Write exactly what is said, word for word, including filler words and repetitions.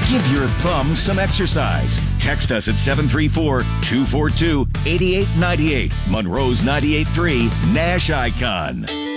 Give your thumb some exercise. Text us at seven three four, two four two, eight eight nine eight. Monroe's ninety-eight point three Nash Icon.